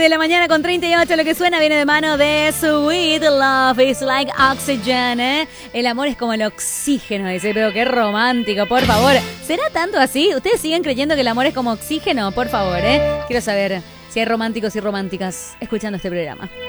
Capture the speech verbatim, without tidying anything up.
de la mañana con treinta y ocho. Lo que suena viene de mano de Sweet Love is like oxygen, ¿eh? El amor es como el oxígeno, dice, pero qué romántico, por favor. ¿Será tanto así? ¿Ustedes siguen creyendo que el amor es como oxígeno? Por favor, ¿eh? Quiero saber si hay románticos y románticas escuchando este programa.